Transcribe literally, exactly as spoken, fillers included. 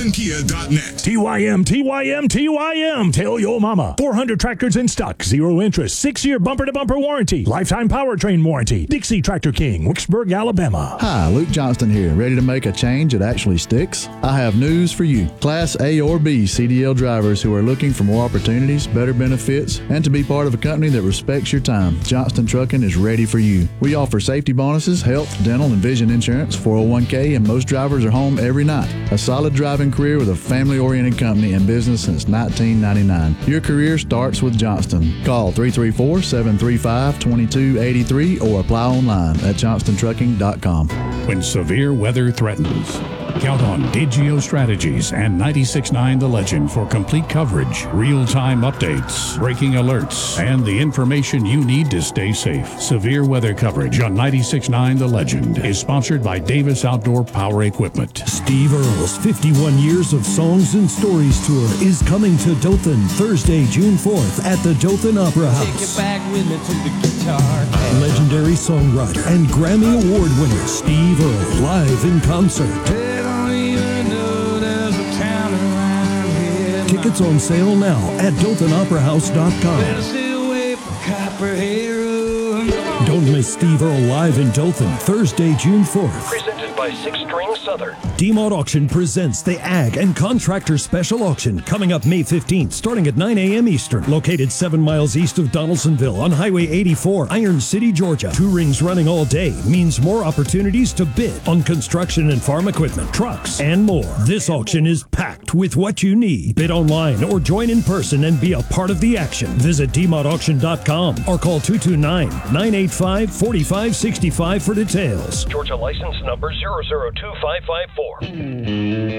johnston kia dot net. T Y M, T Y M, T Y M. Tell your mama. four hundred tractors in stock. Zero interest. Six-year bumper-to-bumper warranty. Lifetime powertrain warranty. Dixie Tractor King, Wicksburg, Alabama. Hi, Luke Johnston here. Ready to make a change that actually sticks? I have news for you. Class A or B C D L drivers who are looking for more opportunities, better benefits, and to be part of a company that respects your time. Johnston Trucking is ready for you. We offer safety bonuses, health, dental, and vision insurance, four oh one k, and most drivers are home every night. A solid driving career with a family-oriented company in business since nineteen ninety-nine. Your career starts with Johnston. Call three three four, seven three five, two two eight three or apply online at johnston trucking dot com. When severe weather threatens, count on Digio Strategies and ninety-six point nine The Legend for complete coverage, real-time updates, breaking alerts, and the information you need to stay safe. Severe weather coverage on ninety-six point nine The Legend is sponsored by Davis Outdoor Power Equipment. Steve Earle's fifty-one Years of Songs and Stories Tour is coming to Dothan Thursday, June fourth at the Dothan Opera House. Take it back with me to the guitar. Legendary songwriter and Grammy Award winner Steve Earle live in concert. They don't even know there's a town around here. Tickets on sale now at dothan opera house dot com. Better stay away from Copperhead Road. Don't miss Steve Earle live in Dothan Thursday, June fourth. Presented by Six String Southern. D-Mod Auction presents the Ag and Contractor Special Auction coming up May fifteenth, starting at nine a.m. Eastern. Located seven miles east of Donaldsonville on Highway eighty-four, Iron City, Georgia. Two rings running all day means more opportunities to bid on construction and farm equipment, trucks, and more. This auction is packed with what you need. Bid online or join in person and be a part of the action. Visit d mod auction dot com or call two two nine, nine eight five, four five six five for details. Georgia license number zero zero two five five four.